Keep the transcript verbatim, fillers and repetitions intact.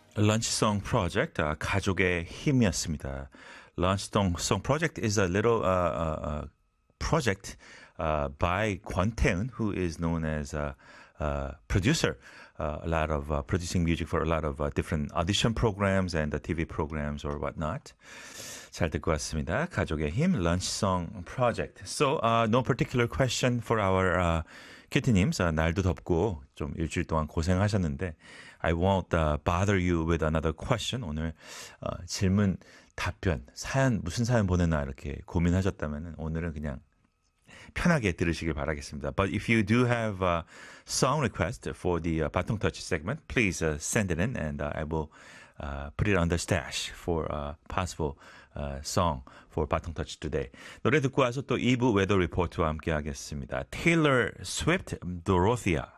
Lunch Song Project, 아, 가족의 힘이었습니다. Lunch Song, Song Project is a little uh, uh, uh, project uh, by Kwon Tae-eun, who is known as a, a producer, uh, a lot of uh, producing music for a lot of uh, different audition programs and uh, T V programs or whatnot. 잘 듣고 왔습니다. 가족의 힘, Lunch Song Project. So, uh, no particular question for our uh, 키티님. Uh, 날도 덥고 좀 일주일 동안 고생하셨는데 I won't uh, bother you with another question. 오늘 uh, 질문, 답변, 사연, 무슨 사연 보내나 이렇게 고민하셨다면 오늘은 그냥 편하게 들으시길 바라겠습니다. But if you do have a song request for the uh, 바통 터치 segment, please uh, send it in and uh, I will uh, put it on the stash for a possible uh, song for 바통 터치 today. 노래 듣고 와서 또 이 부 웨더 리포트와 함께 하겠습니다. Taylor Swift, Dorothea.